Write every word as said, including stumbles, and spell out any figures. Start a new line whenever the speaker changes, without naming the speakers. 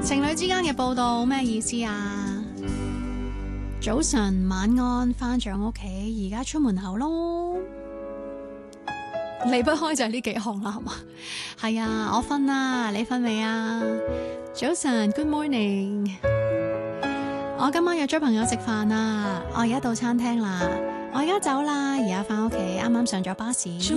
情侶之間嘅報道咩意思啊？早晨晚安，返咗屋企，而家出門口咯。離不開就係呢幾項啦，係嘛？係啊，我瞓啦，你瞓未啊？早晨 ，Good morning。我今晚約咗朋友食飯啊，我而家到餐廳啦，我而家走啦，而家返屋企，啱啱上咗巴士。